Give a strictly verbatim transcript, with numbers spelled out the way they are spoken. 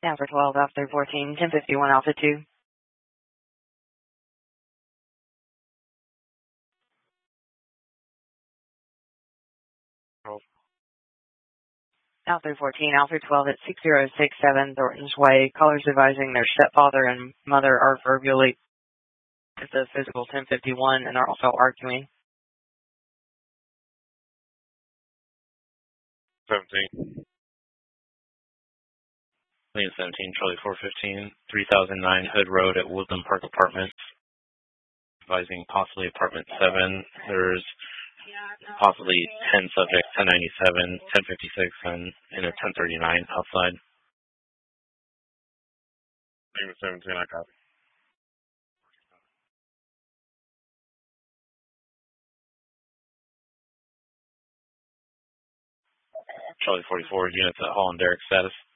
Alpha twelve, Alpha fourteen, ten fifty-one, Alpha two. Oh, Alpha fourteen, Alpha twelve at six zero six seven Thornton's Way. Callers advising their stepfather and mother are verbally at the physical ten fifty-one and are also arguing. seventeen. Lane seventeen, Charlie four fifteen, three thousand nine Hood Road at Woodland Park Apartments. Advising possibly apartment seven. There's possibly ten subjects, ten ninety-seven, ten fifty-six, and, and a ten thirty-nine outside. Lane seventeen, I copy. Charlie forty-four, units at Hall and Derrick status.